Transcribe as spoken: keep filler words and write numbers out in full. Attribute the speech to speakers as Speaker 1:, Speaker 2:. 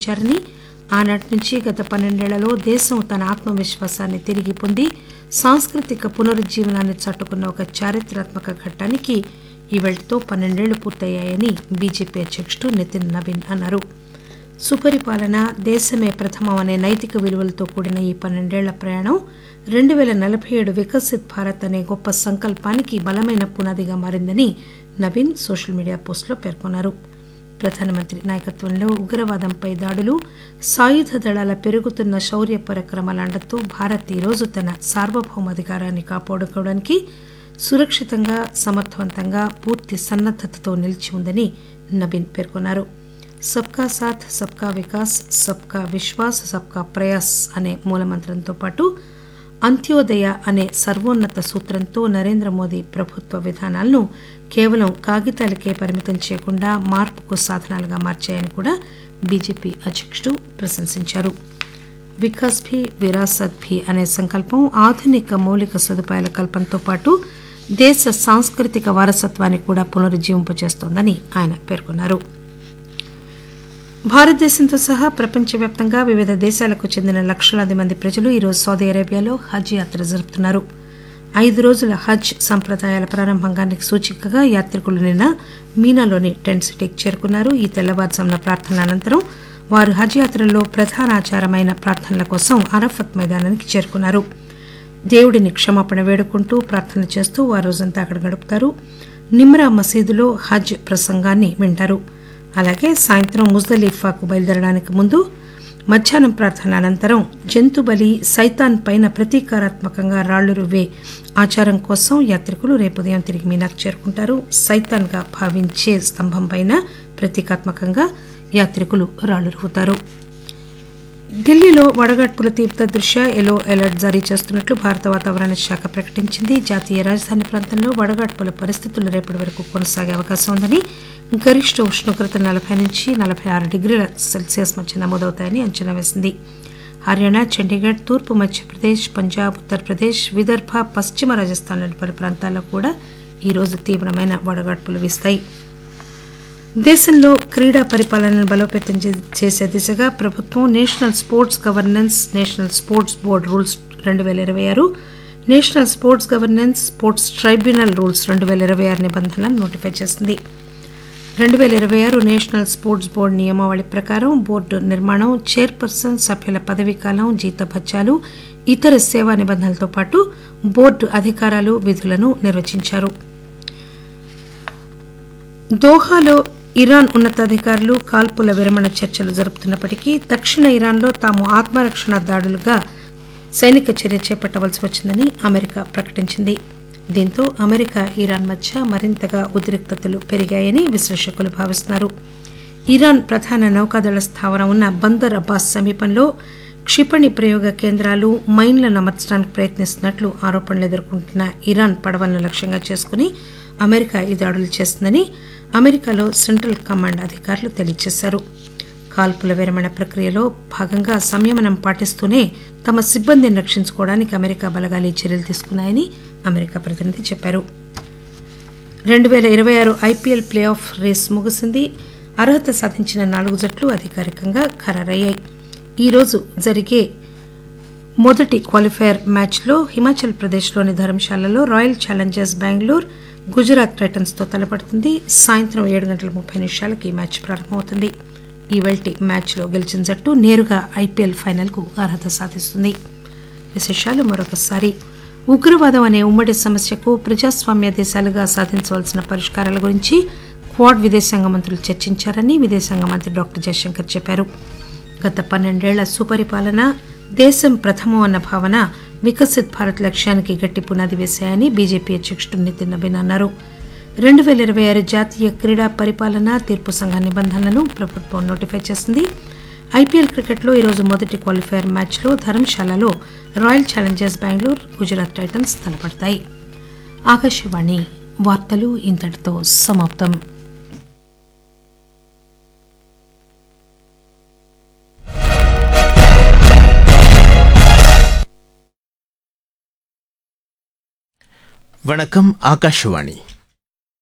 Speaker 1: నిర్వహించారని, ఆనాటి నుంచి గత పన్నెండేళ్లలో దేశం తన ఆత్మవిశ్వాసాన్ని తిరిగి పొంది సాంస్కృతిక పునరుజ్జీవనాన్ని చాటుకున్న ఒక చారిత్రాత్మక ఘట్టానికి ఈవేళతో పన్నెండేళ్లు పూర్తయ్యాయని బీజేపీ అధ్యక్షుడు నితిన్ నవీన్ అన్నారు. సుపరిపాలన, దేశమే ప్రథమం అనే నైతిక విలువలతో కూడిన ఈ పన్నెండేళ్ల ప్రయాణం రెండు పేల నలభై ఏడు వికసిత్ భారత్ అనే గొప్ప సంకల్పానికి బలమైన పునాదిగా మారిందని నవీన్ సోషల్ మీడియా పోస్టులో పేర్కొన్నారు. ప్రధానమంత్రి నాయకత్వంలో ఉగ్రవాదంపై దాడులు, సాయుధ దళాల పెరుగుతున్న శౌర్య పరాక్రమాల అండతో భారత్ ఈరోజు తన సార్వభౌమాధికారాన్ని కాపాడుకోవడానికి సురక్షితంగా, సమర్థవంతంగా, పూర్తి సన్నద్దతతో నిలిచి ఉందని నవీన్ పేర్కొన్నారు. సబ్కా సాథ్, సబ్కా వికాస్, సబ్కా విశ్వాస్, సబ్కా ప్రయాస్ అనే మూలమంత్రంతో పాటు అంత్యోదయ అనే సర్వోన్నత సూత్రంతో నరేంద్ర మోదీ ప్రభుత్వ విధానాలను కేవలం కాగితాలకే పరిమితం చేయకుండా మార్పుకు సాధనాలుగా మార్చాయని కూడా బీజేపీ అధ్యక్షుడు ప్రశంసించారు. వికాస్ భీ విరాసత్ భీ అనే సంకల్పం ఆధునిక మౌలిక సదుపాయాల కల్పనతో పాటు దేశ సాంస్కృతిక వారసత్వాన్ని కూడా పునరుజ్జీవింపచేస్తోందని ఆయన పేర్కొన్నారు. భారతదేశంతో సహా ప్రపంచవ్యాప్తంగా వివిధ దేశాలకు చెందిన లక్షలాది మంది ప్రజలు ఈరోజు సౌదీ అరేబియాలో హజ్ యాత్ర జరుపుతున్నారు. ఐదు రోజుల హజ్ సంప్రదాయాల ప్రారంభానికి సూచికగా యాత్రికులు నిన్న మీనాలోని టెంట్ సిటీకి చేరుకున్నారు. ఈ తెల్లవారుజామున ప్రార్థనల అనంతరం వారు హజ్ యాత్రలో ప్రధాన ఆచారమైన ప్రార్థనల కోసం అరఫత్ మైదానానికి చేరుకున్నారు. దేవుడిని క్షమాపణ వేడుకుంటూ ప్రార్థన చేస్తూ వారు రోజంతా అక్కడ గడుపుతారు. నిమ్రా మసీదులో హజ్ ప్రసంగాన్ని వింటారు. అలాగే సాయంత్రం ముజ్దలిఫాకు బయలుదేరడానికి ముందు మధ్యాహ్నం ప్రార్థనల అనంతరం జంతుబలి, సైతాన్ పైన ప్రతీకారాత్మకంగా రాళ్లు రువ్వే ఆచారం కోసం యాత్రికులు రేపు ఉదయం తిరిగి మీనాకు చేరుకుంటారు. సైతాన్ గా భావించే స్తంభం పైన ప్రతీకాత్మకంగా యాత్రికులు రాళ్లు రువ్వుతారు. ఢిల్లీలో వడగాడ్పుల తీవ్రత దృష్ట్యా ఎల్లో అలర్ట్ జారీ చేస్తున్నట్లు భారత వాతావరణ శాఖ ప్రకటించింది. జాతీయ రాజధాని ప్రాంతంలో వడగాడ్పుల పరిస్థితులు రేపటి వరకు కొనసాగే అవకాశం ఉందని, గరిష్ట ఉష్ణోగ్రత నలభై నుంచి నలభై ఆరు డిగ్రీల సెల్సియస్ మధ్య నమోదవుతాయని అంచనా వేసింది. హర్యానా, చండీగఢ్, తూర్పు మధ్యప్రదేశ్, పంజాబ్, ఉత్తరప్రదేశ్, విదర్భ, పశ్చిమ రాజస్థాన్లోని పలు ప్రాంతాల్లో కూడా ఈరోజు తీవ్రమైన వడగాడ్పులు వీస్తాయి. దేశంలో క్రీడా పరిపాలనను బలోపేతం చేసే దిశగా ప్రభుత్వం national sports governance, national sports board rules రెండు పేల ఇరవై ఆరు, national sports governance, sports tribunal rules రెండు పేల ఇరవై ఆరు నిబంధనలను నోటిఫై చేసింది. రెండు పేల ఇరవై ఆరు నేషనల్ స్పోర్ట్స్ బోర్డు నియమావళి ప్రకారం బోర్డు నిర్మాణం, చైర్పర్సన్, సభ్యుల పదవీకాలం, జీతభత్యాలు, ఇతర సేవా నిబంధనలతో పాటు బోర్డు అధికారాలు, విధులను నిర్వచించారు. దోహాలో ఇరాన్ ఉన్నతాధికారులు కాల్పుల విరమణ చర్చలు జరుపుతున్నప్పటికీ దక్షిణ ఇరాన్లో తాము ఆత్మరక్షణ దాడులుగా సైనిక చర్య చేపట్టవలసి వచ్చిందని అమెరికా ప్రకటించింది. దీంతో అమెరికా, ఇరాన్ మధ్య మరింతగా ఉద్రిక్తతలు పెరిగాయని విశ్లేషకులు భావిస్తున్నారు. ఇరాన్ ప్రధాన నౌకాదళ స్థావరం ఉన్న బందర్ అబ్బాస్ సమీపంలో క్షిపణి ప్రయోగ కేంద్రాలు, మైన్లను అమర్చడానికి ప్రయత్నిస్తున్నట్లు ఆరోపణలు ఎదుర్కొంటున్న ఇరాన్ పడవలను లక్ష్యంగా చేసుకుని అమెరికా ఈ దాడులు చేస్తుందని అమెరికాలో సెంట్రల్ కమాండ్ అధికారులు తెలియజేశారు. కాల్పుల విరమణ ప్రక్రియలో భాగంగా సంయమనం పాటిస్తూనే తమ సిబ్బందిని రక్షించుకోవడానికి అమెరికా బలగాలు ఈ చర్యలు తీసుకున్నాయని అమెరికా ప్రతినిధి చెప్పారు. రెండు పేల ఇరవై ఆరు ఐపీఎల్ ప్లే ఆఫ్ రేస్ ముగిసింది. అర్హత సాధించిన నాలుగు జట్లు అధికారికంగా ఖరారయ్యాయి. ఈరోజు జరిగే మొదటి క్వాలిఫైయర్ మ్యాచ్లో హిమాచల్ ప్రదేశ్లోని ధర్మశాలలో royal Challengers Bengaluru Gujarat Titans తో తలపడుతుంది. సాయంత్రం ఏడు గంటల ముప్పై నిమిషాలకి ఈ మ్యాచ్ ప్రారంభమవుతుంది. ఈ వెల్టి మ్యాచ్ లో గెలిచిన జట్టు నేరుగా ఐపీఎల్ ఫైనల్ కు అర్హత సాధిస్తుంది. విశేషాలు మరొకసారి. ఉగ్రవాదం అనే ఉమ్మడి సమస్యకు ప్రజాస్వామ్య దేశాలుగా సాధించవలసిన పరిష్కారాల గురించి క్వాడ్ విదేశాంగ మంత్రులు చర్చించారని విదేశాంగ మంత్రి డాక్టర్ జయశంకర్ చెప్పారు. గత పన్నెండేళ్ల సుపరిపాలన, దేశం ప్రథమం అన్న భావన వికసిత్ భారత్ లక్ష్యానికి గట్టి పునాది వేశాయని బీజేపీ అధ్యక్షుడు నితిన్ నవీన్ అన్నారు. రెండు పేల ఇరవై ఆరు జాతీయ క్రీడా పరిపాలన తీర్పు సంఘ నిబంధనలను ప్రభుత్వం నోటిఫై చేసింది. ఐపీఎల్ క్రికెట్లో ఈరోజు మొదటి క్వాలిఫైయర్ మ్యాచ్లో ధర్మశాలలో royal Challengers Bengaluru Gujarat Titans తలపడతాయి. Akashvani వార్తలు ఇంతటితో సమాప్తం.
Speaker 2: வணக்கம். ஆகாஷவாணி.